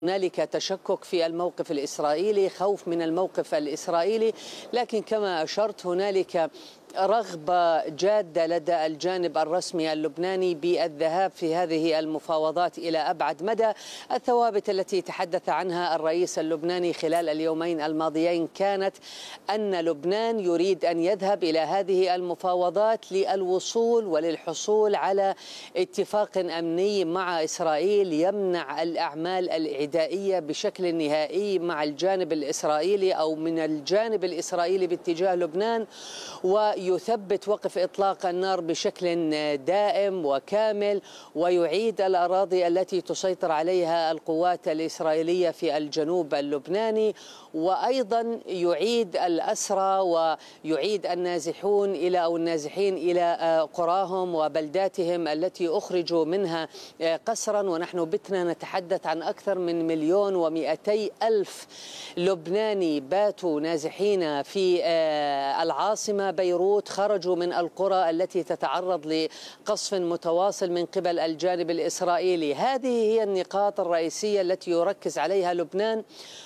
هنالك تشكك في الموقف الإسرائيلي، خوف من الموقف الإسرائيلي، لكن كما أشرت هنالك رغبة جادة لدى الجانب الرسمي اللبناني بالذهاب في هذه المفاوضات إلى أبعد مدى. الثوابت التي تحدث عنها الرئيس اللبناني خلال اليومين الماضيين كانت أن لبنان يريد أن يذهب إلى هذه المفاوضات للوصول وللحصول على اتفاق أمني مع إسرائيل يمنع الأعمال الإعدائية بشكل نهائي مع الجانب الإسرائيلي أو من الجانب الإسرائيلي باتجاه لبنان، ويثبت وقف إطلاق النار بشكل دائم وكامل، ويعيد الأراضي التي تسيطر عليها القوات الإسرائيلية في الجنوب اللبناني، وأيضا يعيد الأسرى ويعيد النازحين إلى قراهم وبلداتهم التي أخرجوا منها قسرا. ونحن بتنا نتحدث عن أكثر من 1,200,000 لبناني باتوا نازحين في العاصمة بيروت، خرجوا من القرى التي تتعرض لقصف متواصل من قبل الجانب الإسرائيلي. هذه هي النقاط الرئيسية التي يركز عليها لبنان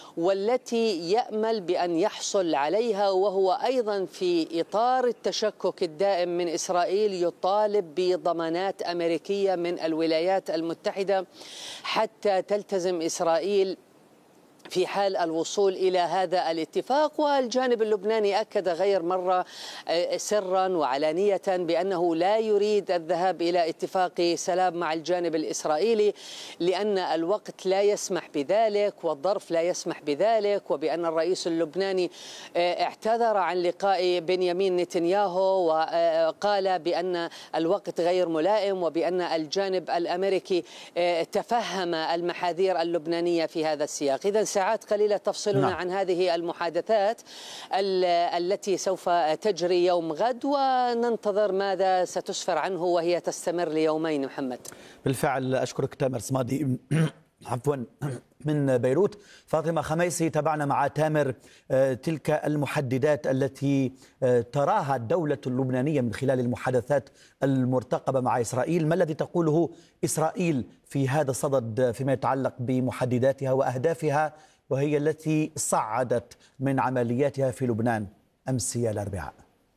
والتي يأمل بأن يحصل عليها، وهو أيضا في إطار التشكك الدائم من إسرائيل يطالب بضمانات أمريكية من الولايات المتحدة حتى تلتزم إسرائيل في حال الوصول إلى هذا الاتفاق. والجانب اللبناني أكد غير مرة سرا وعلانية بأنه لا يريد الذهاب إلى اتفاق سلام مع الجانب الإسرائيلي لأن الوقت لا يسمح بذلك والظرف لا يسمح بذلك، وبأن الرئيس اللبناني اعتذر عن لقاء بنيامين نتنياهو وقال بأن الوقت غير ملائم، وبأن الجانب الأمريكي تفهم المحاذير اللبنانية في هذا السياق. إذن ساعات قليلة تفصلنا عن هذه المحادثات التي سوف تجري يوم غد، وننتظر ماذا ستسفر عنه وهي تستمر ليومين. محمد، بالفعل أشكرك تامر صمادي عفوا من بيروت. فاطمة خميسي، تابعنا مع تامر تلك المحددات التي تراها الدولة اللبنانية من خلال المحادثات المرتقبة مع إسرائيل. ما الذي تقوله إسرائيل في هذا الصدد فيما يتعلق بمحدداتها وأهدافها، وهي التي صعدت من عملياتها في لبنان أمس الأربعاء؟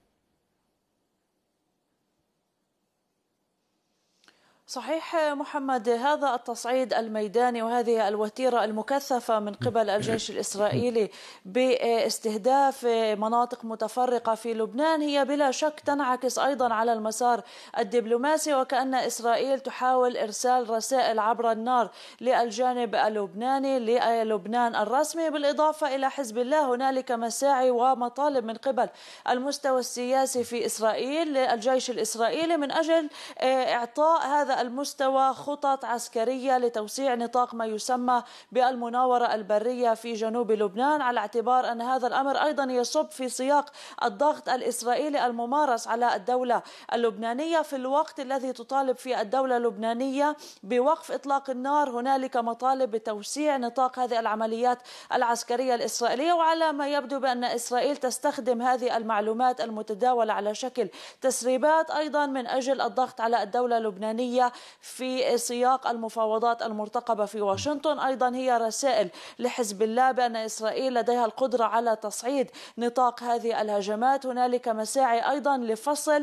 صحيح محمد، هذا التصعيد الميداني وهذه الوتيرة المكثفة من قبل الجيش الإسرائيلي باستهداف مناطق متفرقة في لبنان هي بلا شك تنعكس أيضا على المسار الدبلوماسي، وكأن إسرائيل تحاول إرسال رسائل عبر النار للجانب اللبناني للبنان الرسمي. بالإضافة إلى حزب الله هنالك مساعي ومطالب من قبل المستوى السياسي في إسرائيل للجيش الإسرائيلي من أجل إعطاء هذا المستوى خطط عسكرية لتوسيع نطاق ما يسمى بالمناورة البرية في جنوب لبنان، على اعتبار أن هذا الأمر أيضا يصب في سياق الضغط الإسرائيلي الممارس على الدولة اللبنانية. في الوقت الذي تطالب فيه الدولة اللبنانية بوقف إطلاق النار هنالك مطالب بتوسيع نطاق هذه العمليات العسكرية الإسرائيلية، وعلى ما يبدو بأن إسرائيل تستخدم هذه المعلومات المتداولة على شكل تسريبات أيضا من أجل الضغط على الدولة اللبنانية في سياق المفاوضات المرتقبة في واشنطن. أيضا هي رسائل لحزب الله بأن إسرائيل لديها القدرة على تصعيد نطاق هذه الهجمات. هنالك مساعي أيضا لفصل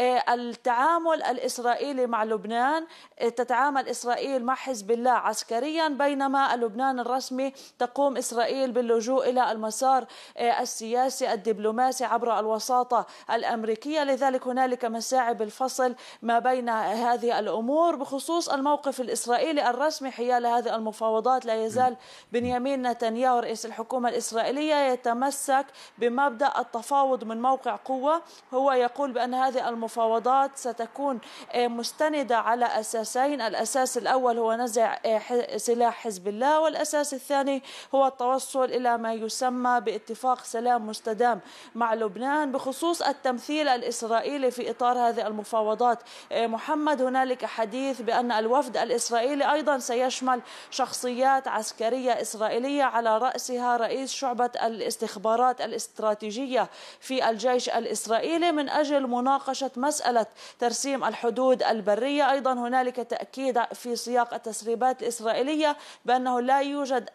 التعامل الإسرائيلي مع لبنان. تتعامل إسرائيل مع حزب الله عسكريا، بينما لبنان الرسمي تقوم إسرائيل باللجوء إلى المسار السياسي الدبلوماسي عبر الوساطة الأمريكية. لذلك هنالك مساعي بالفصل ما بين هذه الأمور. بخصوص الموقف الإسرائيلي الرسمي حيال هذه المفاوضات، لا يزال بنيامين نتنياهو رئيس الحكومة الإسرائيلية يتمسك بمبدأ التفاوض من موقع قوة. هو يقول بأن هذه المفاوضات ستكون مستندة على أساسين: الأساس الأول هو نزع سلاح حزب الله، والأساس الثاني هو التوصل إلى ما يسمى باتفاق سلام مستدام مع لبنان. بخصوص التمثيل الإسرائيلي في إطار هذه المفاوضات محمد، هنالك حديث الحديث بأن الوفد الإسرائيلي أيضا سيشمل شخصيات عسكرية إسرائيلية على رأسها رئيس شعبة الاستخبارات الاستراتيجية في الجيش الإسرائيلي من أجل مناقشة مسألة ترسيم الحدود البرية. أيضا هنالك تأكيد في سياق التسريبات الإسرائيلية بأنه لا يوجد